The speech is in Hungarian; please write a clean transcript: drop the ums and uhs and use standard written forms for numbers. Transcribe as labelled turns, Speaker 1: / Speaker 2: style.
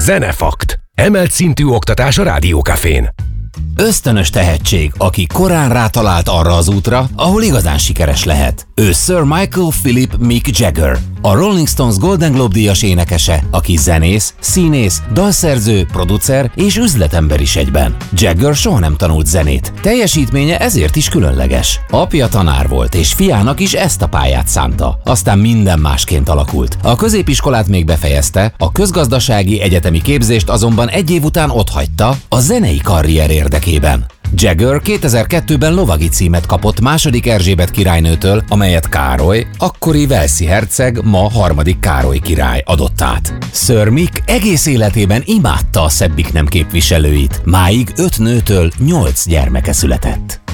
Speaker 1: Zenefakt. Emelt szintű oktatás a Rádiókafén.
Speaker 2: Ösztönös tehetség, aki korán rátalált arra az útra, ahol igazán sikeres lehet. Ő Sir Michael Philip Mick Jagger, a Rolling Stones Golden Globe díjas énekese, aki zenész, színész, dalszerző, producer és üzletember is egyben. Jagger soha nem tanult zenét, teljesítménye ezért is különleges. Apja tanár volt, és fiának is ezt a pályát szánta. Aztán minden másként alakult. A középiskolát még befejezte, a közgazdasági egyetemi képzést azonban egy év után otthagyta a zenei karrier érdekében. Jagger 2002-ben lovagi címet kapott II. Erzsébet királynőtől, amelyet Károly, akkori walesi herceg, ma III. Károly király adott át. Sir Mick egész életében imádta a szebbik nem képviselőit, máig 5 nőtől 8 gyermeke született.